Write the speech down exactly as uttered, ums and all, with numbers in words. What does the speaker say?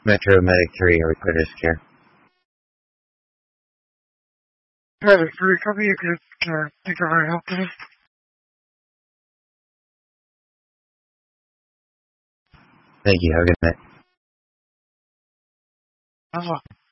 Metro Medic three, or Critters Care. Medic three, copy you good care. Thank you for your help today. Thank you, have a good night. As well.